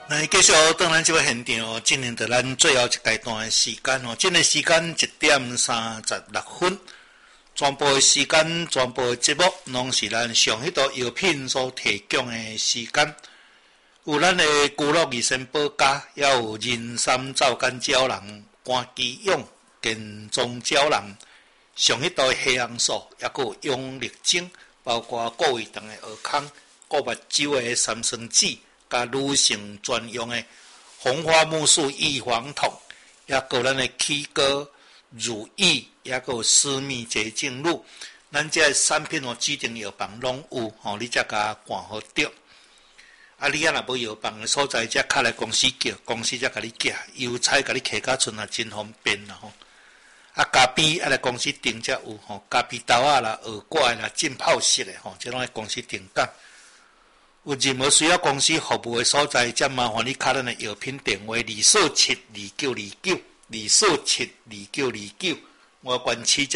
来继续当咱这个现场哦，进行到咱最后一阶段的时间哦，这个时间1:36，全部的时间、全部的节目，拢是咱上迄道药品所提供的时间。有咱的居乐二仙保家，也有人参皂苷胶囊、肝肌用健壮胶囊，上迄道的黑红素，也佫有养力精，包括顾胃肠的蚵康、顾目睭的三酸酯。甲女性专用的红花木素预防痛，也有咱的起膏、乳液，也有私密洁净露，咱这产品哦，指定药房拢有吼，你才甲看好着。啊，你若无药房的所在，才敲来公司叫，公司才甲你寄，邮差甲你寄到厝啊，真方便啦吼。啊，咖啡啊来公司订才有吼，咖啡豆啊啦、蚵仔啦、浸泡式的吼，这拢在公司订购。有任何需要公司服务的所在，则麻烦你敲咱的药品电话2472929，2472929，我关市。